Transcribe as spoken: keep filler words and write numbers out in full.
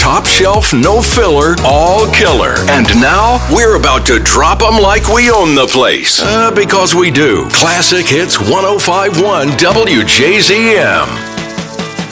top shelf, no filler, all killer. And now, we're about to drop them like we own the place. Uh, because we do. Classic Hits one oh five point one W J Z M.